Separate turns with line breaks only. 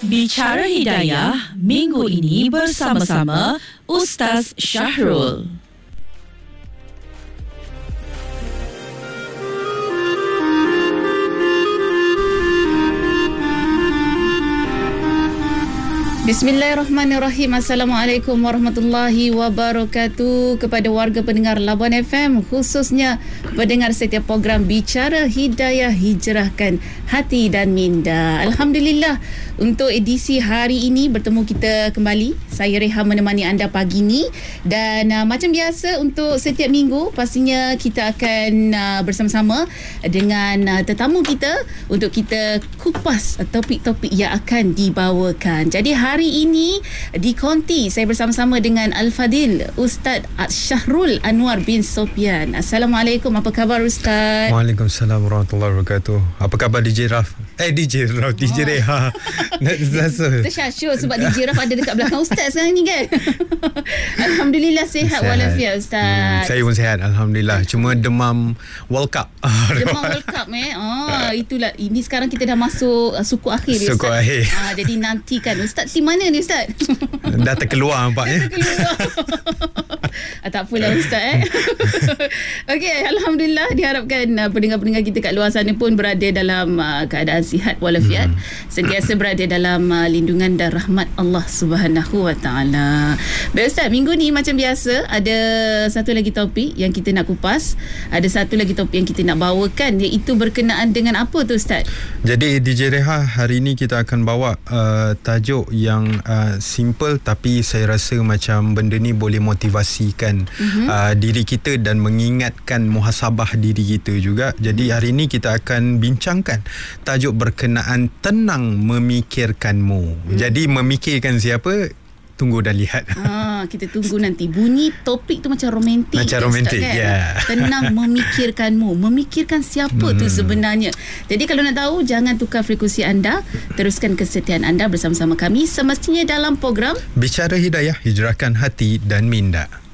Bicara Hidayah minggu ini bersama-sama Ustaz Syahrul.
Bismillahirrahmanirrahim. Assalamualaikum warahmatullahi wabarakatuh kepada warga pendengar Labuan FM, khususnya pendengar setiap program Bicara Hidayah, hijrahkan hati dan minda. Alhamdulillah, untuk edisi hari ini bertemu kita kembali. Saya Reha menemani anda pagi ni, dan macam biasa untuk setiap minggu pastinya kita akan bersama-sama dengan tetamu kita untuk kita kupas topik-topik yang akan dibawakan. Jadi hari ini di Konti saya bersama-sama dengan Al-Fadil Ustaz Syahrul Anwar bin Sopyan. Assalamualaikum, apa khabar Ustaz?
Waalaikumsalam warahmatullahi wabarakatuh. Apa khabar DJ Raf? DJ Reha.
Tersyasyur sebab DJ Raf ada dekat belakang Ustaz sekarang ni kan. Alhamdulillah sihat walafiat Ustaz.
Saya pun sihat alhamdulillah. Cuma demam World Cup.
Demam World Cup itulah, ini sekarang kita dah masuk suku akhir dia,
Suku
Ustaz.
akhir.
Jadi nantikan Ustaz tim mana ni Ustaz?
Dah terkeluar nampaknya.
Tak apalah Ustaz Okey, alhamdulillah, diharapkan pendengar-pendengar kita kat luar sana pun berada dalam keadaan sihat walafiat, sentiasa berada dalam lindungan dan rahmat Allah Subhanahu wa taala. Baik Ustaz, minggu ni macam biasa ada satu lagi topik yang kita nak kupas, ada satu lagi topik yang kita nak bawakan, iaitu berkenaan dengan apa tu Ustaz?
Jadi DJ Reha, hari ini kita akan bawa tajuk yang simple, tapi saya rasa macam benda ni boleh motivasikan diri kita dan mengingatkan muhasabah diri kita juga. Jadi hari ini kita akan bincangkan tajuk berkenaan tenang memikirkanmu. Jadi memikirkan siapa? Tunggu dan lihat.
Kita tunggu nanti. Bunyi topik tu macam romantik.
Macam romantik,
kan?
yeah.
Tenang memikirkanmu. Memikirkan siapa tu sebenarnya. Jadi kalau nak tahu, jangan tukar frekuensi anda. Teruskan kesetiaan anda bersama-sama kami semestinya dalam program
Bicara Hidayah, hijrahkan hati dan minda.